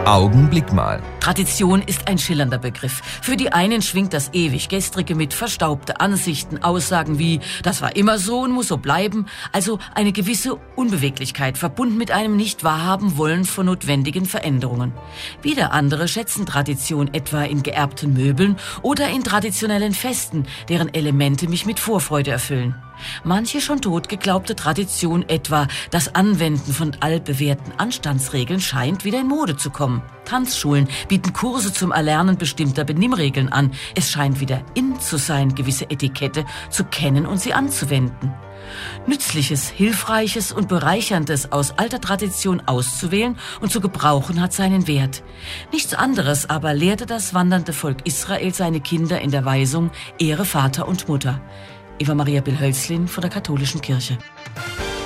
Augenblick mal. Tradition ist ein schillernder Begriff. Für die einen schwingt das ewig Gestrige mit, verstaubte Ansichten, Aussagen wie, das war immer so und muss so bleiben. Also eine gewisse Unbeweglichkeit, verbunden mit einem nicht wahrhaben wollen von notwendigen Veränderungen. Wieder andere schätzen Tradition etwa in geerbten Möbeln oder in traditionellen Festen, deren Elemente mich mit Vorfreude erfüllen. Manche schon tot geglaubte Tradition, etwa das Anwenden von altbewährten Anstandsregeln, scheint wieder in Mode zu kommen. Tanzschulen bieten Kurse zum Erlernen bestimmter Benimmregeln an. Es scheint wieder in zu sein, gewisse Etikette zu kennen und sie anzuwenden. Nützliches, Hilfreiches und Bereicherndes aus alter Tradition auszuwählen und zu gebrauchen hat seinen Wert. Nichts anderes aber lehrte das wandernde Volk Israel seine Kinder in der Weisung, ehre Vater und Mutter. Eva Maria Bill-Hölzlin von der Katholischen Kirche.